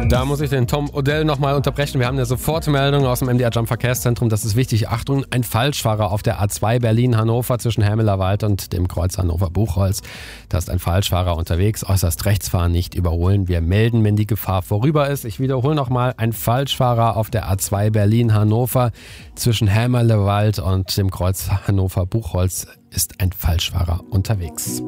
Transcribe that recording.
Da muss ich den Tom Odell nochmal unterbrechen. Wir haben eine Sofortmeldung aus dem MDR Jump Verkehrszentrum. Das ist wichtig. Achtung, ein Falschfahrer auf der A2 Berlin-Hannover zwischen Hermelerwald und dem Kreuz Hannover-Buchholz. Da ist ein Falschfahrer unterwegs. Äußerst rechts fahren, nicht überholen. Wir melden, wenn die Gefahr vorüber ist. Ich wiederhole nochmal. Ein Falschfahrer auf der A2 Berlin-Hannover zwischen Hermelerwald und dem Kreuz Hannover-Buchholz ist ein Falschfahrer unterwegs.